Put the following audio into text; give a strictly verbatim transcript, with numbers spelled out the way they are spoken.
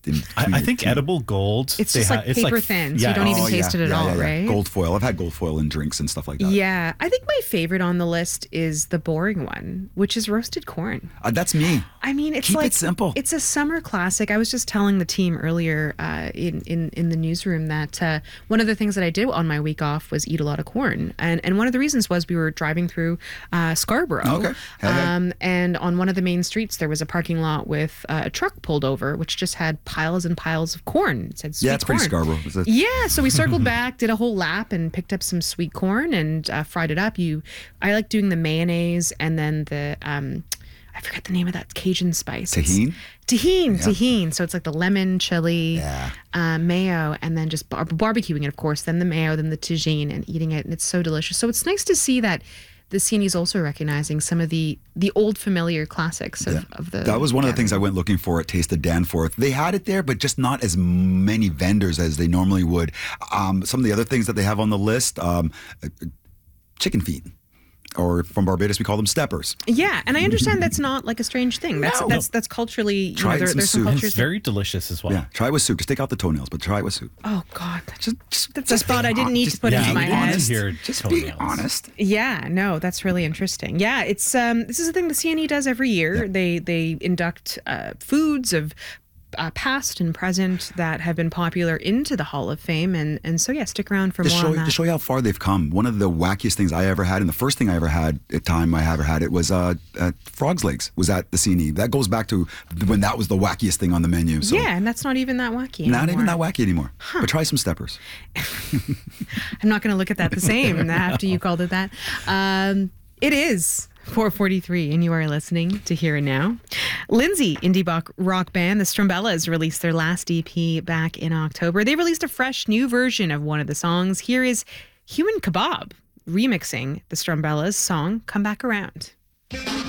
In I, I think edible gold. It's just like paper thin, so you don't even taste it at all, right? Gold foil. I've had gold foil in drinks and stuff like that. Yeah. I think my favorite on the list is the boring one, which is roasted corn. Uh, that's me. I mean, it's Keep like it simple. It's a summer classic. I was just telling the team earlier uh, in, in in the newsroom that uh, one of the things that I did on my week off was eat a lot of corn, and and one of the reasons was we were driving through uh, Scarborough, okay. Hey, um, hey. and on one of the main streets there was a parking lot with uh, a truck pulled over, which just had piles and piles of corn. It said sweet Yeah, it's corn. pretty Scarborough. It's a- Yeah, so we circled back, did a whole lap, and picked up some sweet corn and uh, fried it up. You, I like doing the mayonnaise and then the um, I forget the name of that Cajun spice. Tahini? Tahini, Yeah. tahini. So it's like the lemon, chili, Yeah. uh, mayo, and then just bar- barbecuing it, of course. Then the mayo, then the tagine, and eating it, and it's so delicious. So it's nice to see that the C N E is also recognizing some of the the old familiar classics of, Yeah. of the. That was one of the things I gathering. went looking for at Taste of Danforth. They had it there, but just not as many vendors as they normally would. Um, some of the other things that they have on the list, um, uh, chicken feet. Or from Barbados, we call them steppers. Yeah, and I understand that's not like a strange thing. That's No. that's that's culturally. You Try know, it there, some there's some soup. And cultures. it's very delicious as well. Yeah, try it with soup. Just take out the toenails, but try it with soup. that, oh God, Just, just, that's a thought I didn't need to put yeah, into we my didn't head. want to hear Just be toenails. honest. Yeah, no, that's really interesting. Yeah, it's um, this is a thing the C N E does every year. They they induct uh, foods of uh, past and present that have been popular into the Hall of Fame, and and so yeah, stick around for To more show, on that. to show you how far they've come, one of the wackiest things I ever had, and the first thing I ever had at time I ever had it was uh, uh, frog's legs. Was at the C N E. That goes back to when that was the wackiest thing on the menu. So Yeah, and that's not even that wacky. not even that anymore. wacky anymore. But try some steppers. I'm not going to look at that the same after you called it that. Um, it is four forty-three, and you are listening to Here and Now. Lindsay, indie rock, rock band, the Strumbellas, released their last E P back in October. They released a fresh new version of one of the songs. Here is Human Kebab remixing the Strumbellas' song Come Back Around.